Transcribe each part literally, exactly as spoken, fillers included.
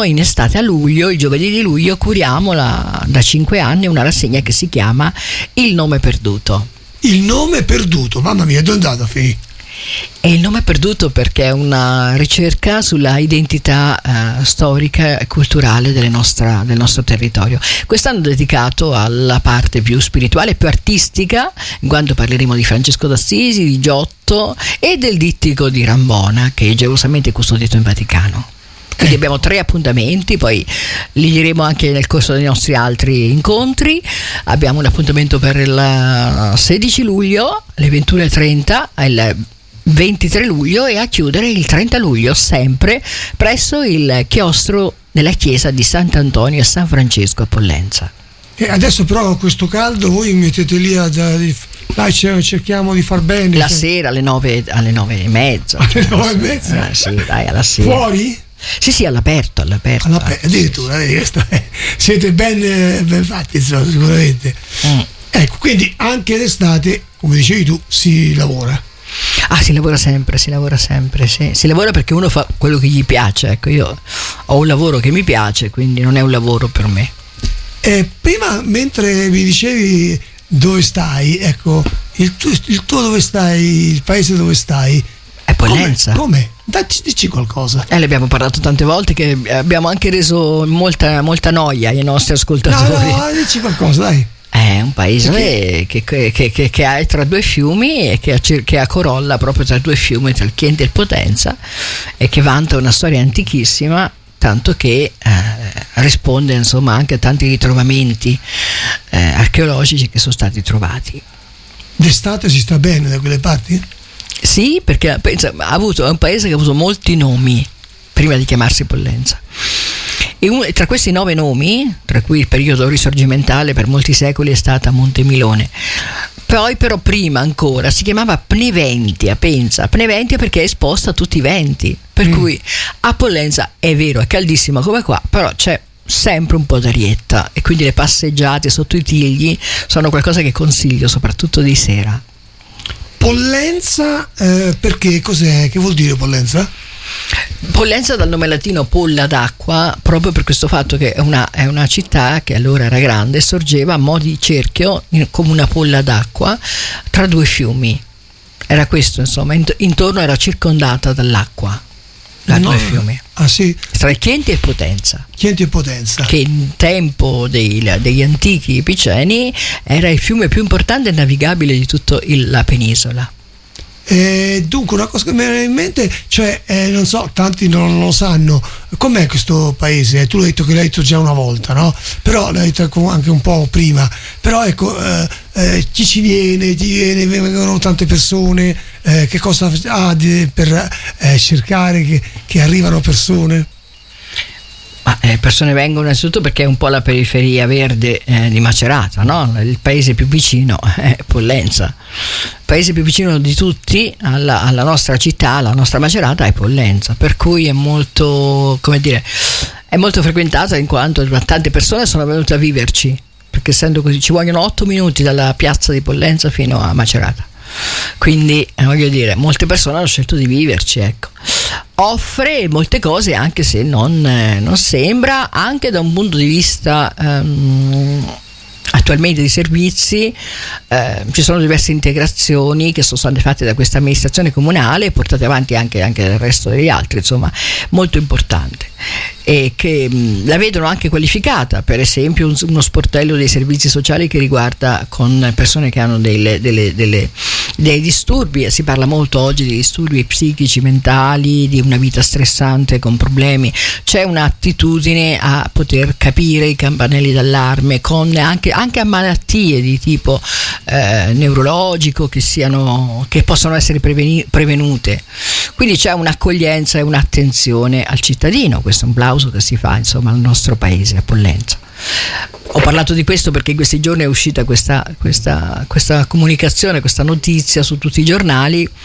noi in estate a luglio, il giovedì di luglio, curiamo la, da cinque anni una rassegna che si chiama Il nome perduto. Il nome perduto, mamma mia, dove è andato a finire? E il nome perduto perché è una ricerca sulla identità eh, storica e culturale delle nostra, del nostro territorio. Quest'anno dedicato alla parte più spirituale, più artistica, in quanto parleremo di Francesco d'Assisi, di Giotto e del dittico di Rambona, che è gelosamente custodito in Vaticano. Quindi abbiamo tre appuntamenti, poi li diremo anche nel corso dei nostri altri incontri. Abbiamo un appuntamento per il sedici luglio alle ventuno e trenta, il ventitré luglio e a chiudere il trenta luglio, sempre presso il chiostro della chiesa di Sant'Antonio e San Francesco a Pollenza. E adesso però con questo caldo voi mettete lì a, dai, cerchiamo di far bene. La sera alle nove, alle nove e mezza. Alle nove e mezza? Eh, sì, dai, alla sera. Fuori? Sì, sì, all'aperto, all'aperto. all'aperto addirittura, sì, vedi, sì. Siete ben, ben fatti, insomma, sicuramente. Mm. Ecco, quindi anche d'estate, come dicevi tu, si lavora. Ah, si lavora sempre, si lavora sempre, sì. Si lavora perché uno fa quello che gli piace. Ecco, io ho un lavoro che mi piace, quindi non è un lavoro per me. Eh, prima, mentre mi dicevi dove stai, ecco, il tuo, il tuo dove stai, il paese dove stai, è Pollenza. Come? Come? Dacci, dici qualcosa. Eh, le abbiamo parlato tante volte che abbiamo anche reso molta, molta noia ai nostri ascoltatori. No, no, dici qualcosa, dai. È un paese che, che, che, che, che ha tra due fiumi e che ha, che ha Corolla proprio tra due fiumi, tra il Chieti e il Potenza, e che vanta una storia antichissima, tanto che eh, risponde insomma anche a tanti ritrovamenti eh, archeologici che sono stati trovati. D'estate si sta bene da quelle parti? Sì, perché pensa, ha avuto, è un paese che ha avuto molti nomi prima di chiamarsi Pollenza. E un, tra questi nove nomi, tra cui il periodo risorgimentale per molti secoli è stata Montemilone, poi però prima ancora si chiamava Pneventia, pensa, Pneventia perché è esposta a tutti i venti, per mm. cui a Pollenza è vero, è caldissima come qua, però c'è sempre un po' d'arietta e quindi le passeggiate sotto i tigli sono qualcosa che consiglio soprattutto di sera. Pollenza, eh, perché cos'è? Che vuol dire Pollenza? Pollenza dal nome latino polla d'acqua, proprio per questo fatto che è una, è una città che allora era grande, sorgeva a mo' di cerchio in, come una polla d'acqua tra due fiumi. Era questo, insomma, intorno era circondata dall'acqua da no. due fiumi. Ah sì? Tra il Chieti e Potenza. Chieti e Potenza. Che in tempo dei, degli antichi Piceni era il fiume più importante e navigabile di tutta la penisola. Eh, dunque una cosa che mi viene in mente, cioè eh, non so, tanti non lo sanno, com'è questo paese? Tu l'hai detto che l'hai detto già una volta, no? Però l'hai detto anche un po' prima, però ecco, eh, eh, chi ci viene, chi viene, vengono tante persone, eh, che cosa ha di, per eh, cercare che, che arrivano persone? Ma le eh, persone vengono innanzitutto perché è un po' la periferia verde eh, di Macerata, no? Il paese più vicino è Pollenza. Il paese più vicino di tutti alla, alla nostra città, alla nostra Macerata, è Pollenza, per cui è molto, come dire, è molto frequentata in quanto tante persone sono venute a viverci, perché essendo così ci vogliono otto minuti dalla piazza di Pollenza fino a Macerata. Quindi eh, voglio dire, molte persone hanno scelto di viverci, ecco. Offre molte cose anche se non, eh, non sembra, anche da un punto di vista ehm, attualmente di servizi, eh, ci sono diverse integrazioni che sono state fatte da questa amministrazione comunale e portate avanti anche, anche dal resto degli altri, insomma molto importante, e che mh, la vedono anche qualificata, per esempio un, uno sportello dei servizi sociali che riguarda con persone che hanno delle, delle, delle, dei disturbi. Si parla molto oggi di disturbi psichici, mentali, di una vita stressante con problemi. C'è un'attitudine a poter capire i campanelli d'allarme con anche, anche a malattie di tipo eh, neurologico che siano, che possono essere preveni, prevenute. Quindi c'è un'accoglienza e un'attenzione al cittadino. Questo è un plauso che si fa insomma al nostro paese, a Pollenza. Ho parlato di questo perché in questi giorni è uscita questa, questa, questa comunicazione, questa notizia su tutti i giornali,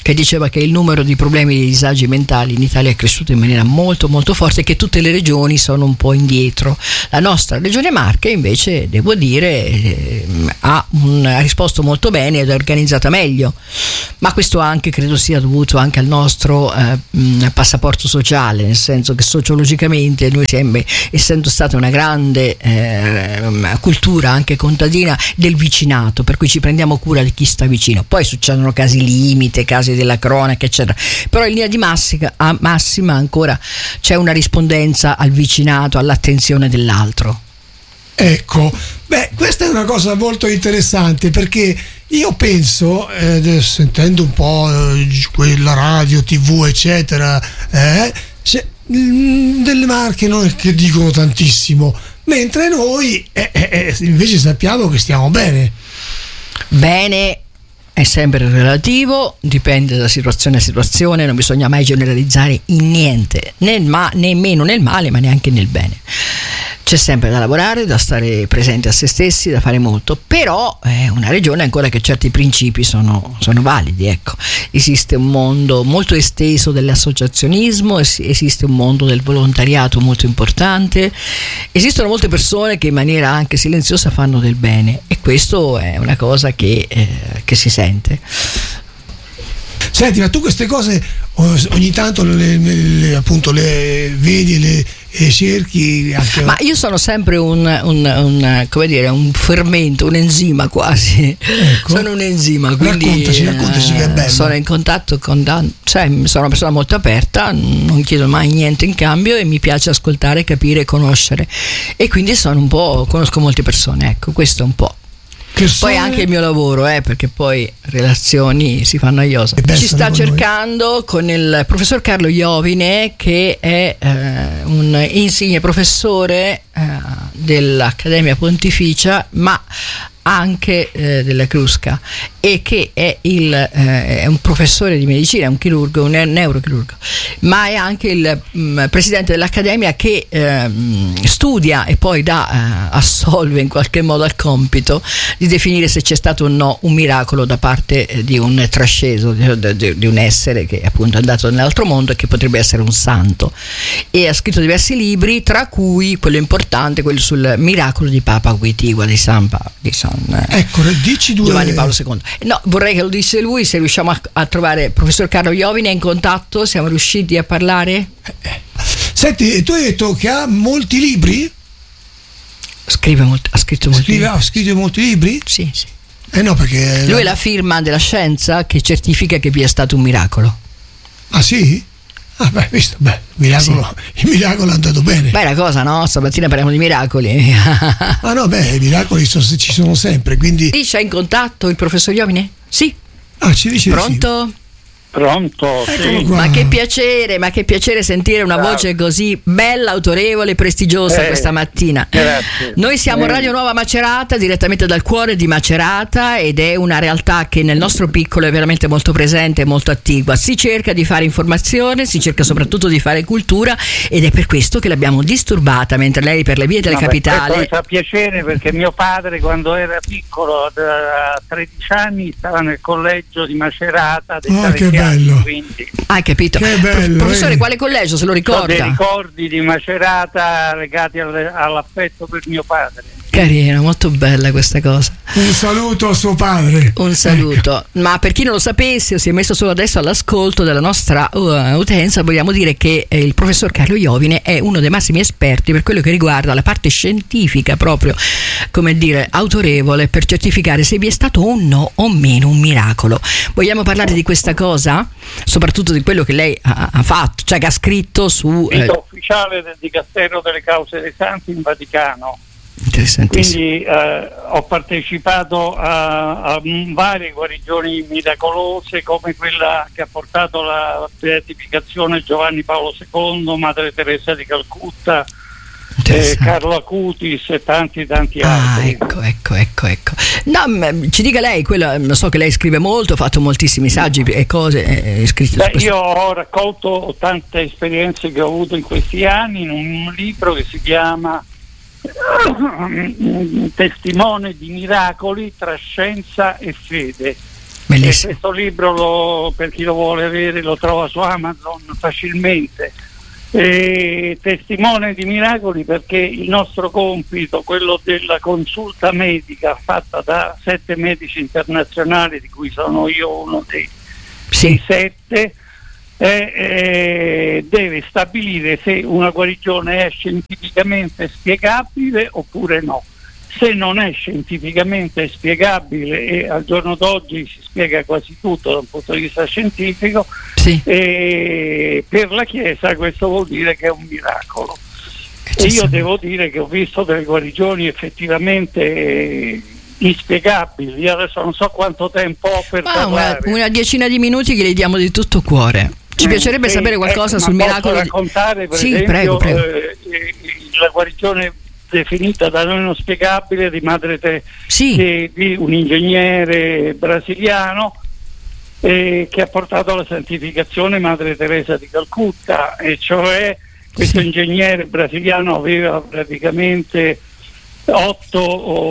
che diceva che il numero di problemi di disagi mentali in Italia è cresciuto in maniera molto molto forte e che tutte le regioni sono un po' indietro. La nostra regione Marche invece, devo dire, eh, ha, un, ha risposto molto bene ed è organizzata meglio, ma questo anche credo sia dovuto anche al nostro eh, mh, passaporto sociale, nel senso che sociologicamente noi siamo, essendo stata una grande eh, cultura anche contadina del vicinato, per cui ci prendiamo cura di chi sta vicino. Poi succedono casi limite, casi della cronaca eccetera, però in linea di massima, a massima ancora c'è una rispondenza al vicinato, all'attenzione dell'altro. Ecco, beh, questa è una cosa molto interessante, perché io penso, eh, sentendo un po' eh, quella radio, tivù eccetera, eh, cioè, mh, delle Marche non è che dicono tantissimo, mentre noi eh, eh, invece sappiamo che stiamo bene. Bene è sempre relativo, dipende da situazione a situazione, non bisogna mai generalizzare in niente, né ma, nemmeno nel male ma neanche nel bene. C'è sempre da lavorare, da stare presenti a se stessi, da fare molto, però è una regione ancora che certi principi sono, sono validi, ecco. Esiste un mondo molto esteso dell'associazionismo, esiste un mondo del volontariato molto importante, esistono molte persone che in maniera anche silenziosa fanno del bene, e questo è una cosa che, eh, che si sente. Senti, ma tu queste cose ogni tanto le, le, appunto le vedi, le, le cerchi anche... Ma io sono sempre un, un, un come dire, un fermento, un enzima quasi. Ecco. Sono un enzima, quindi raccontaci, raccontaci che è bello. Sono in contatto con Dan- cioè sono una persona molto aperta, non chiedo mai niente in cambio e mi piace ascoltare, capire, conoscere, e quindi sono un po', conosco molte persone, ecco, questo è un po'. Poi anche il mio lavoro, eh, perché poi relazioni si fanno noiose. Ci sta cercando noi con il professor Carlo Iovine, che è eh, un insigne professore eh, dell'Accademia Pontificia, ma anche eh, della Crusca, e che è, il, eh, è un professore di medicina, è un chirurgo, un neurochirurgo, ma è anche il mh, presidente dell'Accademia, che eh, studia e poi dà, eh, assolve in qualche modo al compito di definire se c'è stato o no un miracolo da parte eh, di un trasceso, di, di, di un essere che è appunto andato nell'altro mondo e che potrebbe essere un santo, e ha scritto diversi libri, tra cui quello importante, quello sul miracolo di Papa Wojtyła, di San Paolo, di San Ecco, dici due... Giovanni Paolo secondo. No, vorrei che lo disse lui, se riusciamo a, a trovare il professor Carlo Iovine in contatto, siamo riusciti a parlare? Eh, eh. Senti, tu hai detto che ha molti libri? Scrive molti, ha scritto molti Scrive, libri. Ha scritto molti libri? Sì, sì. Eh no, perché... Lui è la firma della scienza che certifica che vi è stato un miracolo. Ah sì? Ah beh, visto, beh, miracolo, sì. Il miracolo è andato bene. Beh, è una cosa, no? Stamattina parliamo di miracoli. Ah no, beh, i miracoli sono, ci sono sempre, quindi... Sì, c'è in contatto il professor Iovine? Sì. Ah, ci dice Pronto? Sì. Pronto? Sì. Ma che piacere, ma che piacere sentire una Ciao. voce così bella, autorevole, prestigiosa Eh, questa mattina. Grazie. Noi siamo Eh. Radio Nuova Macerata, direttamente dal cuore di Macerata, ed è una realtà che nel nostro piccolo è veramente molto presente e molto attigua. Si cerca di fare informazione, si cerca soprattutto di fare cultura, ed è per questo che l'abbiamo disturbata mentre lei per le vie della Vabbè, capitale. questo mi fa piacere, perché mio padre, quando era piccolo, a tredici anni, stava nel collegio di Macerata dei Oh, che Salesiani, bello. quindi Hai capito? Che bello, Pro- professore, eh. quale collegio, se lo ho dei ricorda? ricordi di Macerata legati alle- all'affetto per mio padre. Carina, molto bella questa cosa. Un saluto a suo padre. Un saluto. Ma per chi non lo sapesse o si è messo solo adesso all'ascolto della nostra uh, utenza, vogliamo dire che eh, il professor Carlo Iovine è uno dei massimi esperti per quello che riguarda la parte scientifica, proprio, come dire, autorevole per certificare se vi è stato o no o meno un miracolo. Vogliamo parlare di questa cosa? Soprattutto di quello che lei ha, ha fatto, cioè che ha scritto su... Vita Eh, ufficiale del Dicastero delle Cause dei Santi in Vaticano. interessantissimo. Quindi eh, ho partecipato a, a varie guarigioni miracolose, come quella che ha portato alla beatificazione Giovanni Paolo secondo, Madre Teresa di Calcutta, eh, Carlo Acutis e tanti tanti Ah, altri. ecco, ecco, ecco, ecco. No, m- ci dica lei, quello, so che lei scrive molto, ha fatto moltissimi saggi e cose eh, scritte su Beh, questo. io ho raccolto tante esperienze che ho avuto in questi anni in un libro che si chiama Testimone di miracoli tra scienza e fede. Bellissimo. E questo libro, lo, per chi lo vuole avere, lo trova su Amazon facilmente. E testimone di miracoli, perché il nostro compito, quello della consulta medica fatta da sette medici internazionali, di cui sono io uno dei, Sì. dei sette, eh, eh, deve stabilire se una guarigione è scientificamente spiegabile oppure no. Se non è scientificamente spiegabile, e al giorno d'oggi si spiega quasi tutto da un punto di vista scientifico, Sì. e per la Chiesa questo vuol dire che è un miracolo. E io devo dire che ho visto delle guarigioni effettivamente eh, inspiegabili. Io adesso non so quanto tempo ho per Ma parlare. una, una decina di minuti che le diamo di tutto cuore. Ci piacerebbe Sì, sapere qualcosa ecco, sul ma miracolo. posso di- raccontare, per sì, esempio, prego, prego. eh, eh, la guarigione definita da noi non spiegabile di Madre Te- Sì. che- di un ingegnere brasiliano eh, che ha portato alla santificazione Madre Teresa di Calcutta, e cioè questo Sì. ingegnere brasiliano aveva praticamente otto,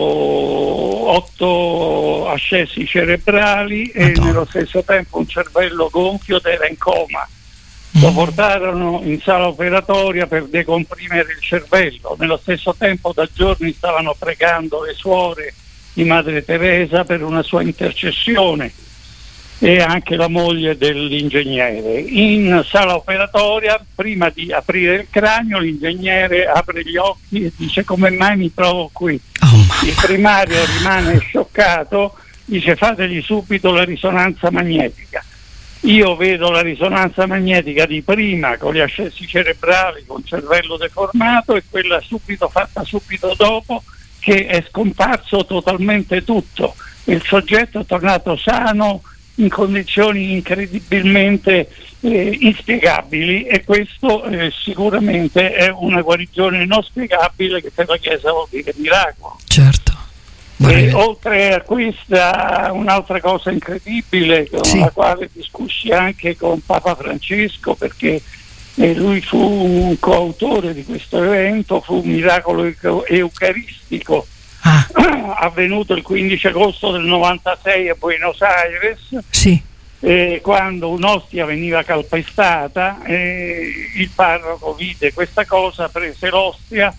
oh, otto ascessi cerebrali e Madonna. nello stesso tempo un cervello gonfio ed era in coma. Lo portarono in sala operatoria per decomprimere il cervello. Nello stesso tempo da giorni stavano pregando le suore di Madre Teresa per una sua intercessione, e anche la moglie dell'ingegnere. In sala operatoria, prima di aprire il cranio, l'ingegnere apre gli occhi e dice: come mai mi trovo qui? Oh, mamma. Il primario rimane scioccato, dice: fategli subito la risonanza magnetica. Io vedo la risonanza magnetica di prima con gli ascessi cerebrali, con il cervello deformato, e quella subito fatta subito dopo, che è scomparso totalmente tutto. Il soggetto è tornato sano in condizioni incredibilmente eh, inspiegabili, e questo eh, sicuramente è una guarigione non spiegabile, che per la Chiesa vuol dire miracolo. Certo. Vorrei E vedere. oltre a questa, un'altra cosa incredibile, con Sì. la quale discussi anche con Papa Francesco, perché eh, lui fu un coautore di questo evento, fu un miracolo euc- eucaristico Ah, avvenuto il quindici agosto del novantasei a Buenos Aires, sì. eh, quando un'ostia veniva calpestata, eh, il parroco vide questa cosa, prese l'ostia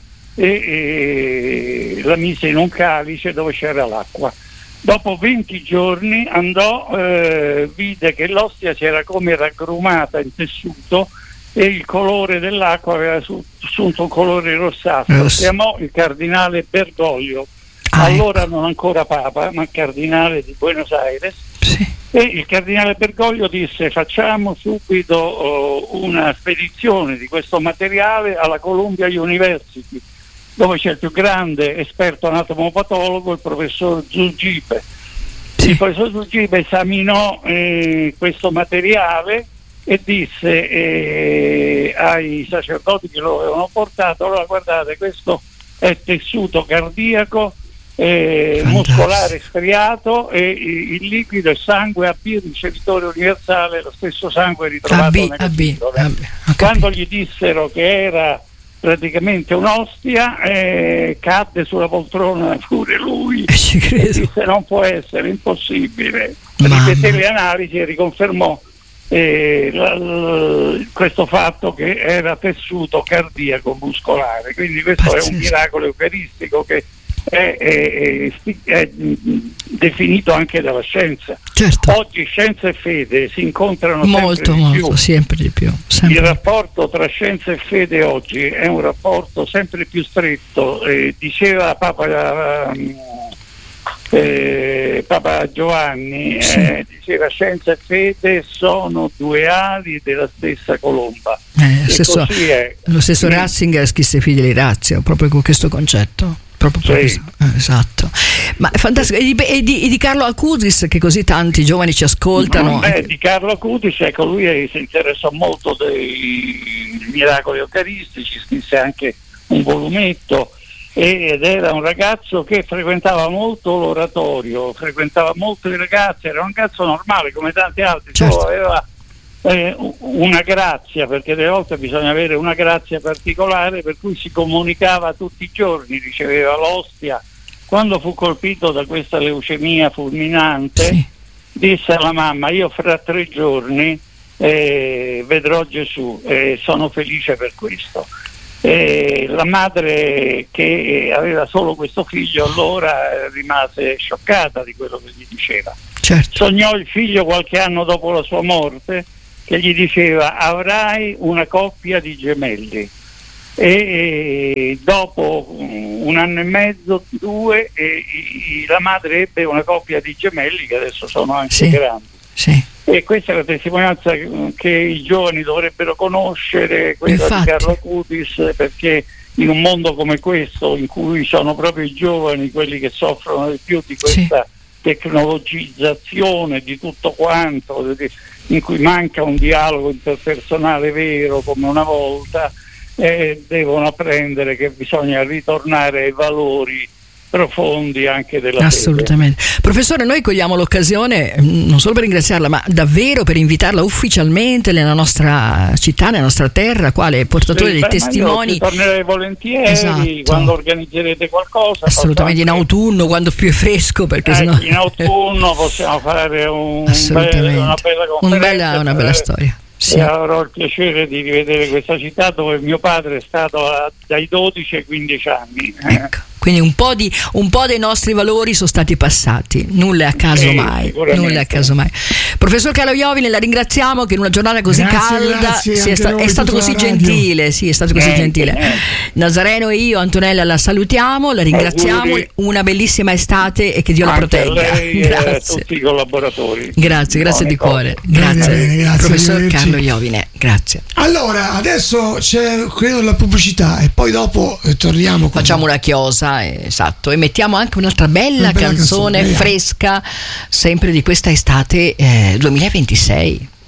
e, e la mise in un calice dove c'era l'acqua. Dopo venti giorni andò, eh, vide che l'ostia si era come raggrumata in tessuto e il colore dell'acqua aveva su- assunto un colore rossastro. Rosso. Chiamò il cardinale Bergoglio, Ah, allora non ancora papa ma cardinale di Buenos Aires, Sì. e il cardinale Bergoglio disse: facciamo subito oh, una spedizione di questo materiale alla Columbia University, dove c'è il più grande esperto anatomopatologo, il professor Zugibe. Sì. Il professor Zugibe esaminò eh, questo materiale e disse eh, ai sacerdoti che lo avevano portato: allora guardate, questo è tessuto cardiaco, eh, Fantastico. muscolare striato, e il liquido è sangue A B, ricevitore universale, lo stesso sangue ritrovato A B, nelle A B, pillole. A B, ho capito. Quando gli dissero che era praticamente un'ostia, eh, cadde sulla poltrona pure lui Eh, ci e credo. disse: non può essere, impossibile. Mamma. Ripeté le analisi e riconfermò eh, la- la- questo fatto che era tessuto cardiaco muscolare. Quindi questo è Pazzesco. un miracolo eucaristico che è, è- è- è definito anche dalla scienza. Certo. Oggi scienza e fede si incontrano Molto, sempre di molto, più. sempre di più. Il Sempre di più. rapporto tra scienza e fede oggi è un rapporto sempre più stretto. Eh, diceva Papa, ehm, eh, Papa Giovanni, Sì. eh, diceva: scienza e fede sono due ali della stessa colomba. Eh, E stesso- così è. Lo stesso Mm. Ratzinger scrisse Fideli Razio, proprio con questo concetto. Proprio per Sì. questo. Eh, esatto. Ma è fantastico. E di, e di- e di Carlo Acutis, che così tanti giovani ci ascoltano. Beh, di Carlo Acutis, ecco, lui si interessò molto dei miracoli eucaristici, scrisse anche un volumetto, ed era un ragazzo che frequentava molto l'oratorio, frequentava molto i ragazzi, era un ragazzo normale come tanti altri, Certo. solo aveva eh, una grazia, perché delle volte bisogna avere una grazia particolare, per cui si comunicava tutti i giorni, riceveva l'ostia. Quando fu colpito da questa leucemia fulminante, Sì. disse alla mamma: io fra tre giorni eh, vedrò Gesù e sono felice per questo. E la madre, che aveva solo questo figlio, allora rimase scioccata di quello che gli diceva. Certo. Sognò il figlio qualche anno dopo la sua morte, che gli diceva: avrai una coppia di gemelli. E, e dopo un anno e mezzo, due, e, e, la madre ebbe una coppia di gemelli che adesso sono anche sì. grandi. Sì. E questa è la testimonianza che i giovani dovrebbero conoscere, quella Infatti. di Carlo Cutis, perché in un mondo come questo, in cui sono proprio i giovani quelli che soffrono di più di questa sì. tecnologizzazione di tutto quanto, in cui manca un dialogo interpersonale vero come una volta, eh, devono apprendere che bisogna ritornare ai valori profondi anche della assolutamente fede. Professore, noi cogliamo l'occasione non solo per ringraziarla, ma davvero per invitarla ufficialmente nella nostra città, nella nostra terra, quale portatore sì, dei beh, testimoni. Io tornerei volentieri, esatto. Quando organizzerete qualcosa, assolutamente, in autunno, quando più è fresco, perché eh, sennò... in autunno possiamo fare un bel, una bella conferenza, un bella, una bella storia. Sì. E avrò il piacere di rivedere questa città dove mio padre è stato a, dai dodici ai quindici anni. Ecco. Quindi un po' di un po' dei nostri valori sono stati passati, nulla è a caso sì, mai, nulla è a caso mai. Professor Carlo Iovine, la ringraziamo che in una giornata così grazie, calda grazie, sia sta, è stato così gentile, sì, è stato così niente, gentile. Niente. Nazareno e io, Antonella, la salutiamo, la ringraziamo, auguri. Una bellissima estate e che Dio anche la protegga. Lei grazie. E tutti i collaboratori. Grazie, grazie di cuore. Grazie. Bene, bene, grazie professor Carlo Iovine, grazie. Allora, adesso c'è credo la pubblicità e poi dopo eh, torniamo. Facciamo una chiosa, eh, esatto. E mettiamo anche un'altra bella, una bella canzone, canzone fresca, sempre di questa estate eh, duemilaventisei.